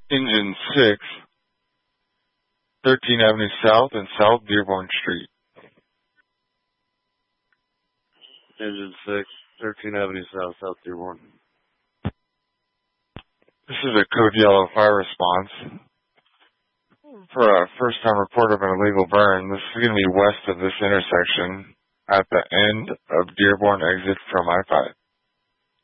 Engine 6, 13 Avenue South and South Dearborn Street. Engine 6, 13 Avenue South, South Dearborn. This is a code yellow fire response for a first-time report of an illegal burn. This is going to be west of this intersection at the end of Dearborn exit from I-5.